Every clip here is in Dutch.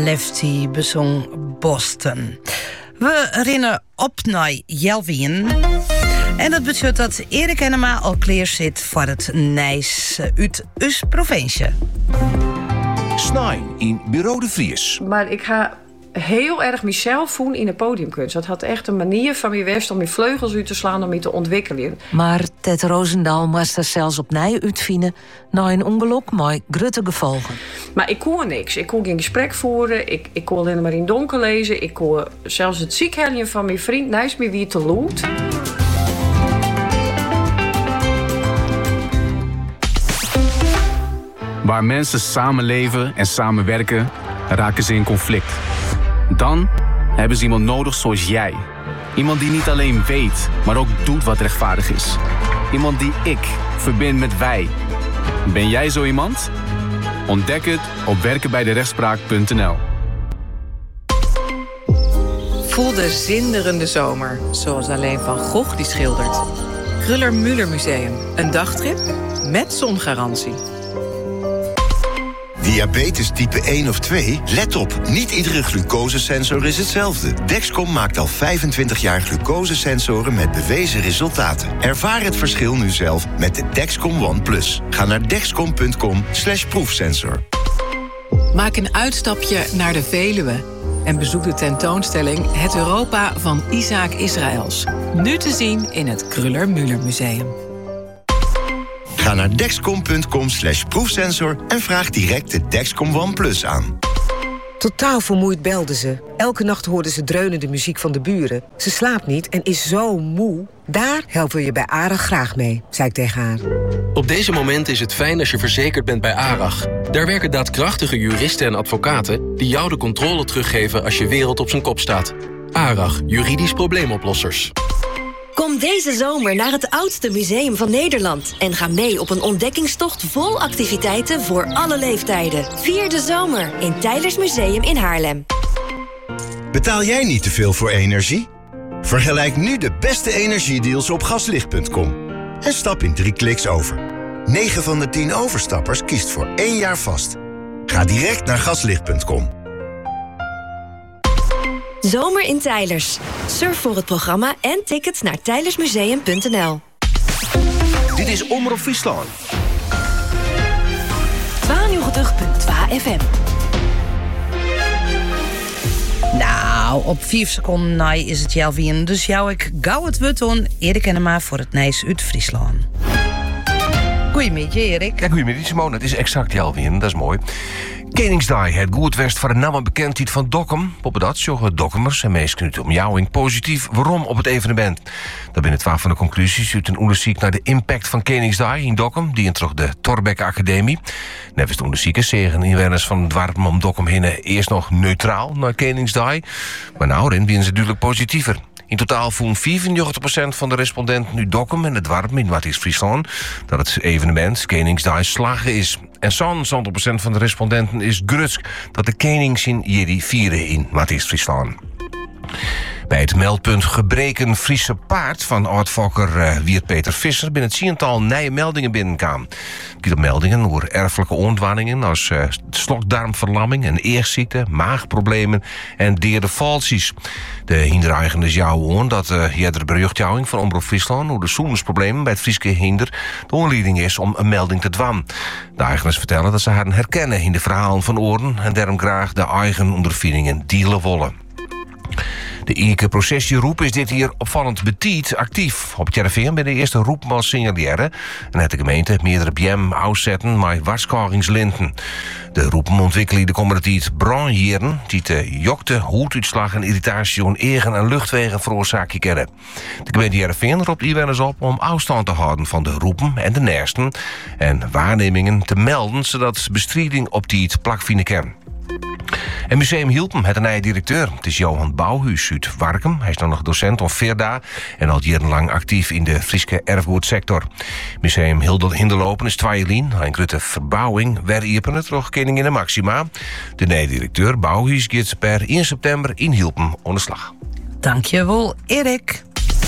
Lefty bezong Boston. We rennen op naar Jelvien. En dat betekent dat Erik Enema al klaar zit voor het Nijs uit us provincie. Snijn in Bureau de Vries. Maar ik ga heel erg mezelf voelen in de podiumkunst. Dat had echt een manier van mijn west om mijn vleugels uit te slaan, om me te ontwikkelen. Maar Ted Roosendaal moest er zelfs opnieuw uitvinden na een ongeluk met grote gevolgen. Maar ik kon niks. Ik kon geen gesprek voeren. Ik kon alleen maar in het donker lezen. Ik kon zelfs het ziekheljen van mijn vriend naast me weer te lood. Waar mensen samenleven en samenwerken, raken ze in conflict. Dan hebben ze iemand nodig zoals jij. Iemand die niet alleen weet, maar ook doet wat rechtvaardig is. Iemand die ik verbind met wij. Ben jij zo iemand? Ontdek het op werkenbijderechtspraak.nl. Voel de zinderende zomer, zoals alleen Van Gogh die schildert. Kruller-Müller Museum, een dagtrip met zongarantie. Diabetes type 1 of 2? Let op, niet iedere glucosesensor is hetzelfde. Dexcom maakt al 25 jaar glucosesensoren met bewezen resultaten. Ervaar het verschil nu zelf met de Dexcom One Plus. Ga naar dexcom.com/proefsensor. Maak een uitstapje naar de Veluwe en bezoek de tentoonstelling Het Europa van Isaac Israëls. Nu te zien in het Kruller-Müller Museum. Ga naar dexcom.com/proefsensor en vraag direct de Dexcom One Plus aan. Totaal vermoeid belde ze. Elke nacht hoorde ze dreunende muziek van de buren. Ze slaapt niet en is zo moe. Daar helpen we je bij ARAG graag mee, zei ik tegen haar. Op deze momenten is het fijn als je verzekerd bent bij ARAG. Daar werken daadkrachtige juristen en advocaten die jou de controle teruggeven als je wereld op zijn kop staat. ARAG, juridisch probleemoplossers. Kom deze zomer naar het oudste museum van Nederland en ga mee op een ontdekkingstocht vol activiteiten voor alle leeftijden. Vier de zomer in Teylers Museum in Haarlem. Betaal jij niet te veel voor energie? Vergelijk nu de beste energiedeals op gaslicht.com. En stap in 3 kliks over. 9 van de 10 overstappers kiest voor 1 jaar vast. Ga direct naar gaslicht.com. Zomer in Teylers. Surf voor het programma en tickets naar teylersmuseum.nl. Dit is Omroep Friesland. 92.2 FM. Nou, op 5 seconden na is het Jelvien. Dus jou ik gauw het wut on Erik Enema voor het Nijs uit Friesland. Goedemiddag, Erik. Ja, goedemiddag, Simone. Het is exact Jelvien, dat is mooi. Koningsdag, het goed west voor de naam bekendheid van Dokkum. Op dat zorgen Dokkemers en meest om jou positief waarom op het evenement. Dat binnen 12 van de conclusies uit een onderzoek naar de impact van Koningsdag in Dokkum, die in terug de Thorbecke Academie. Nevens de onderzoekers zeggen inwoners van het dorp om Dokkum heen eerst nog neutraal naar Koningsdag. Maar nou, dan zijn ze duidelijk positiever. In totaal voelen 94% van de respondenten nu Dokkum en het dorp in Matis-Friesland dat het evenement Koningsdag slagen is. En zo'n 100% van de respondenten is grutsk dat de konings in jullie vieren in Matis-Friesland. Bij het meldpunt Gebreken Friese Paard van oud-fokker Wiert Peter Visser binnen het 10-tal nieuwe meldingen binnenkwamen. Het gaat op meldingen over erfelijke ontwanningen als slokdarmverlamming en eersziekte, maagproblemen en deerde falsies. De hindereigener jouwen aan dat de berichtjouwing van Omroep Friesland over de zoenersproblemen bij het Frieske hinder de aanleiding is om een melding te dwan. De eigenaars vertellen dat ze haar herkennen in de verhalen van oren en daarom graag de eigen ondervindingen delen willen. De Ierke processieroep is dit hier opvallend betiet actief. Op het Jereveen bij de eerste roepmaal signaleren en heeft de gemeente meerdere BM uitzetten met waarschuwingslinten. De roepen ontwikkelen de komende tijd brandjeren die de jokte, hoeduitslag en irritatie aan eigen en luchtwegen veroorzaken kennen. De gemeente Jereveen roept inwoners op om afstand te houden van de roepen en de nesten en waarnemingen te melden zodat bestrijding op die plakvinden kan. En Museum Hielpen heeft een nieuwe directeur. Het is Johan Bouwhuis uit Warkum. Hij is dan nog docent of Verda en al jarenlang actief in de Friese erfgoedsector. Museum Hinderlopen is 2 jaar. Een grote verbouwing waar iepen het nog koningin de Maxima. De nieuwe directeur Bouwhuis gaat per 1 september in Hielpen aan de slag. Dankjewel, Erik.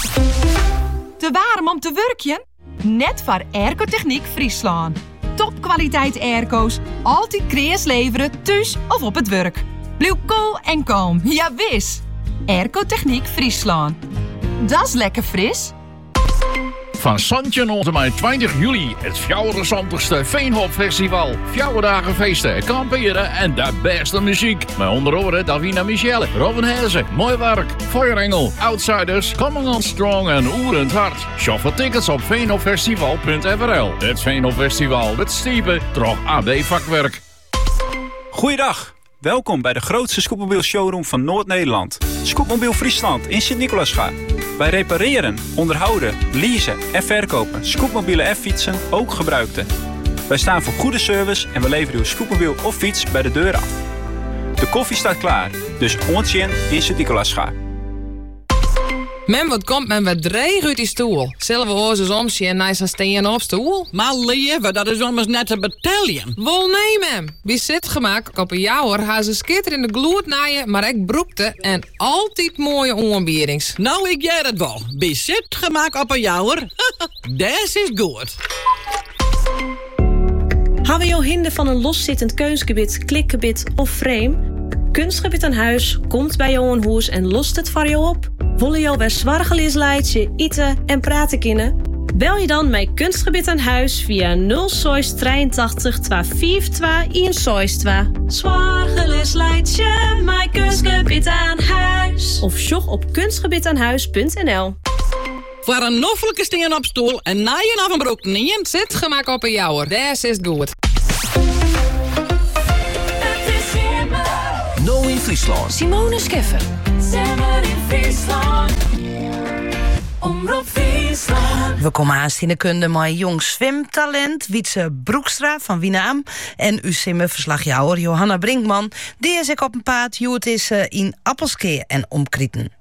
Te warm om te werken? Net voor Airco-techniek Friesland. Topkwaliteit airco's, altijd kreas leveren, thuis of op het werk. Blijf koel en kalm, ja wis. Airco Techniek Friesland. Dat is lekker fris. Van Santje tot en met 20 juli het 64ste Veenhopfestival. 4 dagen feesten, kamperen en de beste muziek. Met onder andere Davina Michelle, Robin Hezen, Mooi Werk, Feuerengel, Outsiders, Coming on Strong en Oerend Hart. Shop voor tickets op veenhopfestival.nl. Het Veenhopfestival, het stiepen, toch AB Vakwerk. Goeiedag. Welkom bij de grootste scootmobiel showroom van Noord-Nederland. Scootmobiel Friesland in Sint-Nicolaasga. Wij repareren, onderhouden, leasen en verkopen scootmobielen en fietsen, ook gebruikte. Wij staan voor goede service en we leveren uw scootmobiel of fiets bij de deur af. De koffie staat klaar, dus ontjen in Sint-Nicolaasga. Men, wat komt men wat dreig uit die stoel? Zullen we ons eens omzien en nice steen op stoel? Maar lieve, dat is immers net een battalion. Wel nee, mem. Wie zit gemaakt op een jouwer, haar ze skitter in de gloed naaien, maar ik broekte en altijd mooie onbierings. Nou, ik jij dat wel. Wie zit gemaakt op een jouwer? Dat is goed. Hebben jouw hinder van een loszittend keusgebied, klikgebied of frame? Kunstgebied aan huis komt bij jou een huis en lost het voor jou op. Willen jou weer zwargelies leidje, eten en praten kunnen? Bel je dan met Kunstgebied aan huis via 083 252 162. Zwargelies leidje, met Kunstgebied aan huis. Of sjog op kunstgebiedaanhuis.nl. Voor een noffelijke steen op stoel en naaien af een broek niet. Zit gemaakt op een jouwer, dat is goed. No in Friesland. Simone Scheffer. Simmer in Friesland. Omroep Friesland. We komen aan in de kunde met jong zwemtalent Wietse Broekstra van Wienaam en uw simmerverslagjouwer Johanna Brinkman. Die is ik op een paard hoe het is in Appelskeer en omkrieten.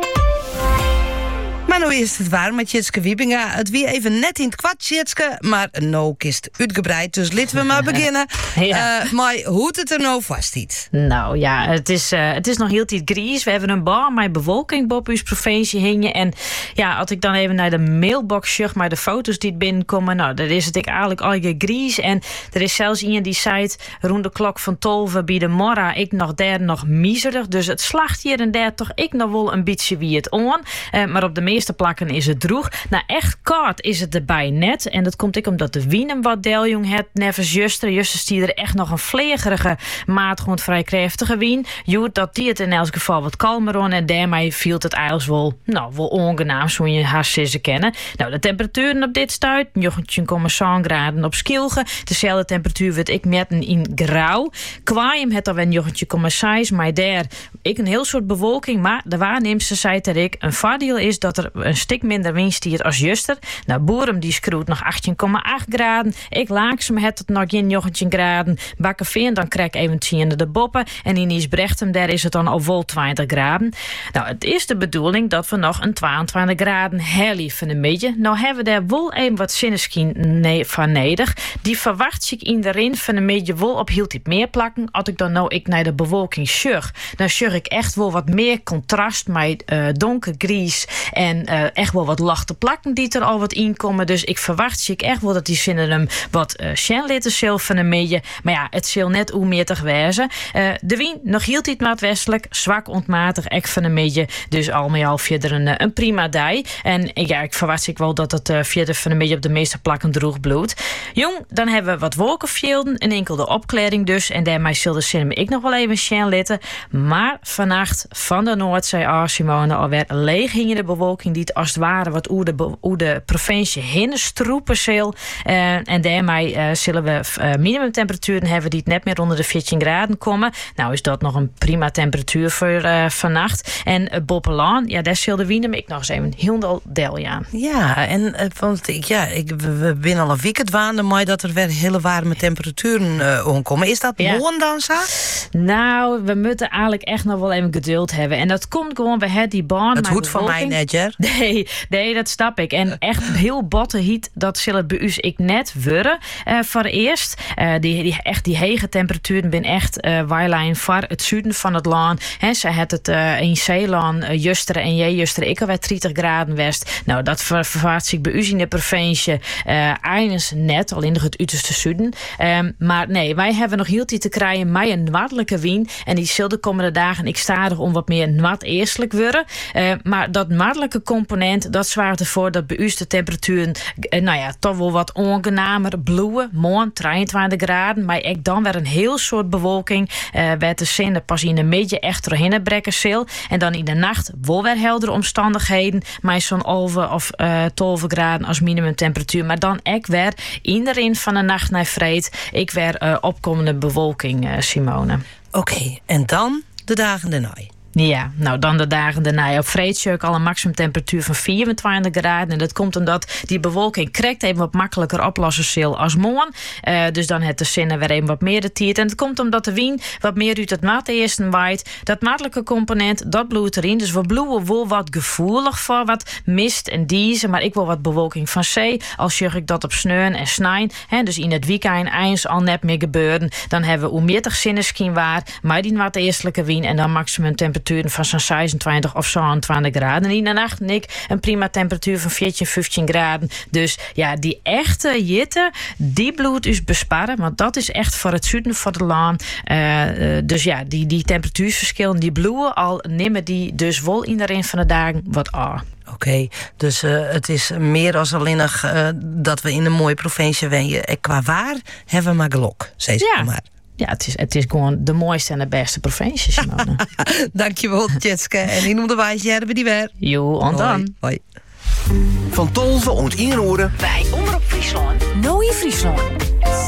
Maar nu is het waar met Jitske Wiebinga. Het wie even net in het kwart, Jitske, maar nou kist uitgebreid. Dus laten we maar beginnen. Ja. Maar hoe het er nou vastziet? Nou ja, het is nog heel tijd grijs. We hebben een bar met bewolking op uw provincie hingen. En ja, als ik dan even naar de mailbox zag, maar de foto's die binnenkomen, nou, dan is het eigenlijk al je grijs. En er is zelfs iemand die zei rond de klok van 12 bij de morra ik nog daar nog miserig. Dus het slacht hier en daar toch ik nog wel een beetje wie het on. Maar op de meeste plakken is het droeg. Nou, echt koud is het erbij net. En dat komt omdat de wien hem wat deljong het nevens juster. Justus die er echt nog een vlegerige maat gewoon vrij krachtige wien. Joet dat die het in elk geval wat kalmer on. En daarmee viel het eigenlijk wel ongenaam zo je haar sissen kennen. Nou, de temperaturen op dit stuit 19,7 graden op Skilge. Dezelfde temperatuur werd ik metten in grauw. Kwaai het alweer 19,6. Maar daar ik een heel soort bewolking. Maar de waarnemster zei dat ik een voordeel is dat er een stuk minder windstiert als juster. Nou, Boerum die schroeit nog 18,8 graden. Ik Laaksem het tot nog in 19 graden. Bakkerveen dan krijg ik even de boppen. En in Isbrechtem daar is het dan al vol 20 graden. Nou, het is de bedoeling dat we nog een 22 graden herlie van een beetje. Nou hebben we daar wel even wat zinneschien van nodig. Die verwacht ik in de rin van een beetje wel op heel dit meer plakken. Als ik dan nou naar de bewolking zag, dan zag ik echt wel wat meer contrast met donkergrijs en echt wel wat lachte plakken die er al wat in komen. Dus ik verwacht ik echt wel dat die zinnen hem wat sjenlitten zelf van een beetje. Maar ja, het zal net hoe meer te wezen. De wind nog heel tijd maat westelijk, zwak ontmatig, echt van een beetje. Dus al met al verder een prima dag. En ja, ik verwacht ik wel dat het verder van een beetje op de meeste plakken droog bloedt. Jong, dan hebben we wat wolkenvelden, een enkele opklaring dus. En daarmee zullen de zinnen ik nog wel even sjenlitten. Maar vannacht van de Noordzee, Simone, alweer leeg hingen de bewolking die het als het ware wat hoe de provincie heen stroepen zal. En daarmee zullen we minimumtemperaturen hebben die het net meer onder de 14 graden komen. Nou is dat nog een prima temperatuur voor vannacht. En Boppelaan, ja, daar zal de wind ik nog eens even heel del aan. Ja, en want we binnen al een weekend waanden, maar dat er weer hele warme temperaturen omkomen. Is dat morgen dan zo? Nou, we moeten eigenlijk echt nog wel even geduld hebben. En dat komt gewoon bij die baan. Het hoed van mij, Nedger. Nee, dat snap ik. En echt heel botte heat, dat zal het bij u ik net worden. Voor eerst, die hege temperaturen zijn echt waarlijn voor het zuiden van het land. Ze had het in Zeeland, Justeren en Justeren, ik alweer 30 graden west. Nou, dat vervaart zich bij u in de provincie eines net, al in het uiterste zuiden. Maar nee, wij hebben nog heel tijd te krijgen met een noordelijke wind. En die zal de komende dagen ik stadig om wat meer noordeestelijk worden. Maar dat noordelijke component, dat zwaart ervoor dat bij u de temperaturen toch wel wat ongenamer bloeien. Morgen 23 graden, maar ik dan weer een heel soort bewolking. Werd de zin pas in de middag echt doorheen brekken zal. En dan in de nacht wel weer heldere omstandigheden. Maar zo'n 11 of 12 graden als minimumtemperatuur. Maar dan ik weer iedereen van de nacht naar vreed. Ik weer opkomende bewolking, Simone. Oké, en dan de dagen daarna. Ja, nou dan de dagen daarna. Op Vreedsjeuk al een maximumtemperatuur van 24 graden. En dat komt omdat die bewolking krijgt even wat makkelijker oplossen zal als morgen. Dus dan heeft de zinnen weer even wat meer de tijd. En het komt omdat de wind wat meer uit het noordesten waait. Dat maatelijke component, dat bloeit erin. Dus we bloeien wel wat gevoelig voor wat mist en diezen. Maar ik wil wat bewolking van zee. Als je ik dat op sneeuwen en snijn. Dus in het weekend eens al net meer gebeuren. Dan hebben we hoe meer zinnenschien waar. Maar die noordeestelijke wind en dan maximum temperatuur van zo'n 26 of 27 graden. En in de nacht een prima temperatuur van 14, 15 graden. Dus ja, die echte jitte, die bloed is besparen. Want dat is echt voor het zuiden van het land. Dus ja, die temperatuurverschillen, die bloeien al nemen die dus wel in de rin van de dagen wat aan. Oké, dus het is meer als alleen nog dat we in een mooie provincie wonen. Qua waar hebben we maar geluk, zei ze maar. Ja, het is gewoon de mooiste en de beste provincie, Simone. Dankjewel, Jetske. En in onderwijs hebben we die weer. Jo, en dan. Hoi. Van 12 tot 1 uur. Bij Omroep Friesland. Nooit in Friesland.